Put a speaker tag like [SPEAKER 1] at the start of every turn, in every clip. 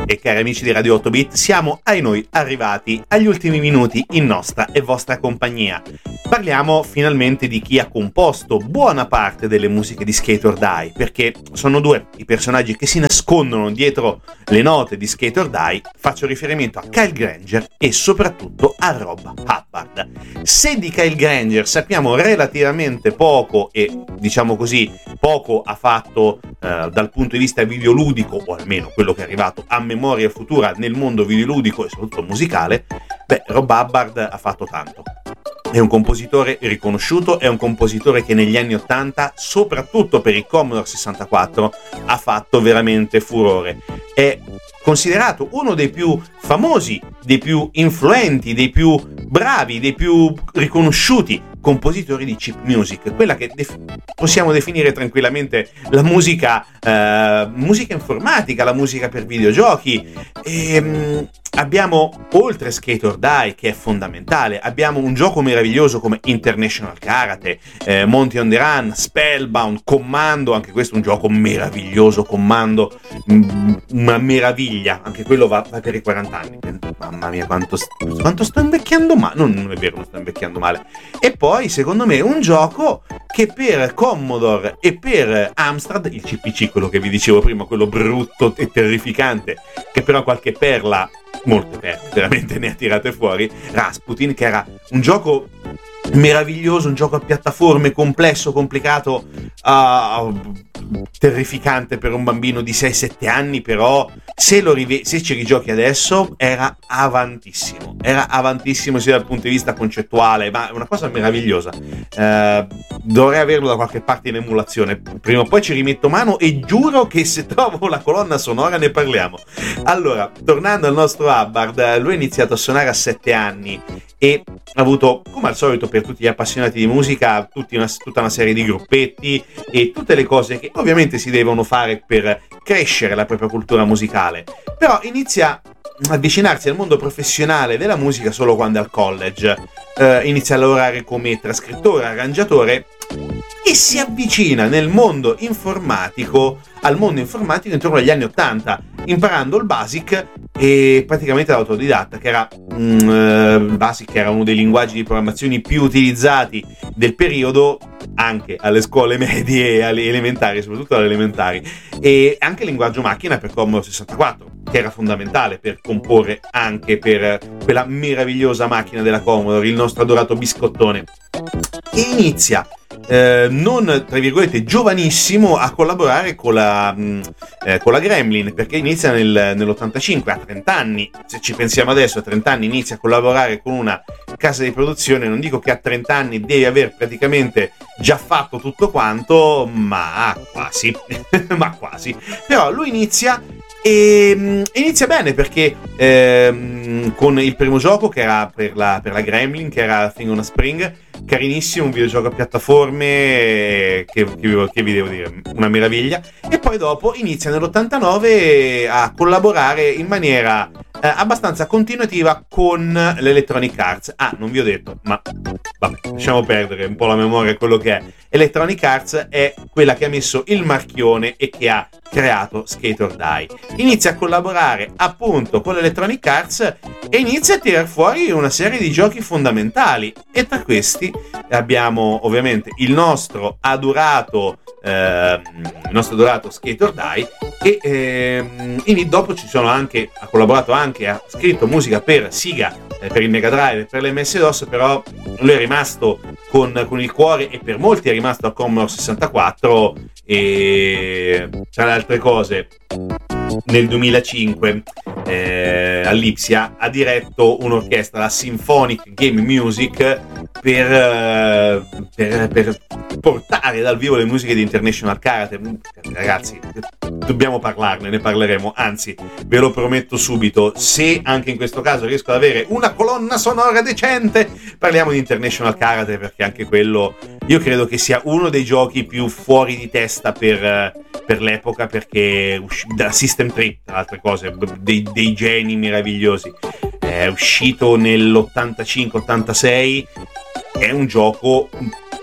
[SPEAKER 1] e cari amici di Radio 8 Bit, siamo noi arrivati agli ultimi minuti in nostra e vostra compagnia. Parliamo finalmente di chi ha composto buona parte delle musiche di Skate or Die, perché sono due i personaggi che si nascondono dietro le note di Skate or Die. Faccio riferimento a Kyle Granger e soprattutto a Rob Hubbard. Se di Kyle Granger sappiamo relativamente poco, e diciamo così poco ha fatto dal punto di vista videoludico, o almeno quello che è arrivato a memoria futura nel mondo videoludico e soprattutto musicale, Rob Hubbard ha fatto tanto. È un compositore riconosciuto, è un compositore che negli anni 80, soprattutto per il Commodore 64, ha fatto veramente furore. È considerato uno dei più famosi, dei più influenti, dei più bravi, dei più riconosciuti compositori di chip music, quella che possiamo definire tranquillamente la musica informatica, la musica per videogiochi. Abbiamo, oltre Skate or Die, che è fondamentale, abbiamo un gioco meraviglioso come International Karate, Monty on the Run, Spellbound, Commando, anche questo è un gioco meraviglioso, Commando, una meraviglia, anche quello va per i 40 anni. Mamma mia, quanto sto invecchiando male. Non è vero, non sto invecchiando male. E poi, secondo me, un gioco che per Commodore e per Amstrad, il CPC, quello che vi dicevo prima, quello brutto e terrificante, che però qualche perla, molte perle veramente ne ha tirate fuori, Rasputin, che era un gioco meraviglioso, un gioco a piattaforme, complesso, complicato, terrificante per un bambino di 6-7 anni, però se ci rigiochi adesso era avantissimo sia dal punto di vista concettuale, ma è una cosa meravigliosa. Dovrei averlo da qualche parte in emulazione, prima o poi ci rimetto mano e giuro che se trovo la colonna sonora ne parliamo. Allora, tornando al nostro Hubbard, lui ha iniziato a suonare a 7 anni e ha avuto, come al solito per tutti gli appassionati di musica, tutta una serie di gruppetti e tutte le cose che ovviamente si devono fare per crescere la propria cultura musicale, però inizia a avvicinarsi al mondo professionale della musica solo quando è al college. Inizia a lavorare come trascrittore, arrangiatore e si avvicina al mondo informatico intorno agli anni 80, imparando il BASIC e praticamente l'autodidatta, che era BASIC era uno dei linguaggi di programmazione più utilizzati del periodo, anche alle scuole medie e alle elementari, soprattutto alle elementari, e anche il linguaggio macchina per Commodore 64, che era fondamentale per comporre anche per quella meravigliosa macchina della Commodore, il nostro adorato biscottone. E inizia non, tra virgolette, giovanissimo a collaborare con la Gremlin, perché inizia nell'85, a 30 anni, se ci pensiamo adesso, a 30 anni inizia a collaborare con una casa di produzione. Non dico che a 30 anni devi aver praticamente già fatto tutto quanto, ma quasi ma quasi, però lui inizia bene, perché con il primo gioco che era per la Gremlin, che era Thing on a Spring, carinissimo, un videogioco a piattaforme che vi devo dire, una meraviglia. E poi dopo inizia nell'89 a collaborare in maniera abbastanza continuativa con l'Electronic Arts. Non vi ho detto, ma vabbè, lasciamo perdere un po' la memoria, quello che è. Electronic Arts è quella che ha messo il marchione e che ha creato Skate or Die. Inizia a collaborare appunto con l'Electronic Arts e inizia a tirar fuori una serie di giochi fondamentali, e tra questi abbiamo ovviamente il nostro adorato Skate or Die, e dopo ha collaborato anche, ha scritto musica per Sega, per il Mega Drive, per l'MS-DOS, però lui è rimasto con il cuore, e per molti è rimasto a Commodore 64. E tra le altre cose, nel 2005 all'Ipsia ha diretto un'orchestra, la Symphonic Game Music, per portare dal vivo le musiche di International Karate. Ragazzi, dobbiamo parlarne, ne parleremo, anzi ve lo prometto subito, se anche in questo caso riesco ad avere una colonna sonora decente, parliamo di International Karate, perché anche quello io credo che sia uno dei giochi più fuori di testa per l'epoca, perché da System 3, tra altre cose, dei geni meravigliosi. È uscito nell'85-86, è un gioco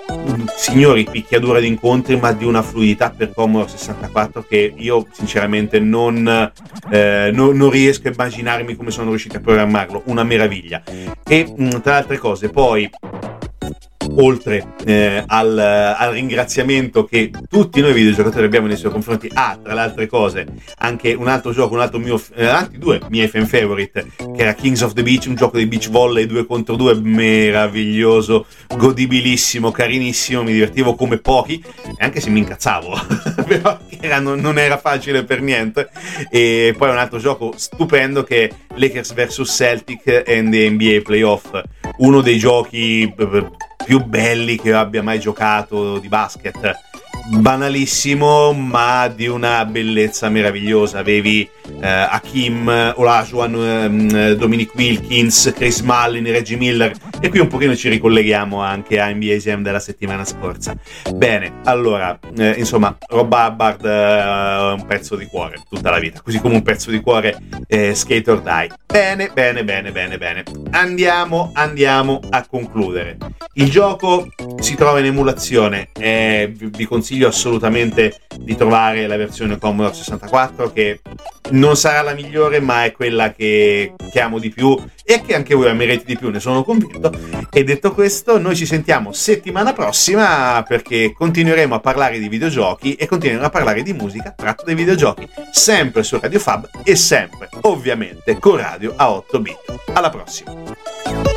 [SPEAKER 1] signori picchiadura di incontri, ma di una fluidità per Commodore 64 che io sinceramente non riesco a immaginarmi come sono riusciti a programmarlo. Una meraviglia. E tra le altre cose poi, oltre al ringraziamento che tutti noi videogiocatori abbiamo nei suoi confronti, tra le altre cose anche un altro gioco, un altro mio, anzi due miei fan favorite, che era Kings of the Beach, un gioco di beach volley 2 contro 2 meraviglioso, godibilissimo, carinissimo, mi divertivo come pochi, anche se mi incazzavo però non era facile per niente. E poi un altro gioco stupendo che è Lakers vs Celtic and the NBA Playoff, uno dei giochi più belli che io abbia mai giocato di basket, banalissimo ma di una bellezza meravigliosa. Avevi Hakeem Olajuwon, Dominic Wilkins, Chris Mullin, Reggie Miller, e qui un pochino ci ricolleghiamo anche a NBA Jam della settimana scorsa. Bene, allora insomma Rob Hubbard un pezzo di cuore tutta la vita, così come un pezzo di cuore Skate or Die. Bene, andiamo a concludere. Il gioco si trova in emulazione, vi consiglio assolutamente di trovare la versione Commodore 64, che non sarà la migliore ma è quella che amo di più e che anche voi amerete di più, ne sono convinto. E detto questo, noi ci sentiamo settimana prossima, perché continueremo a parlare di videogiochi e continueremo a parlare di musica tratta dai videogiochi, sempre su Radio Fab e sempre ovviamente con radio a 8 bit. Alla prossima.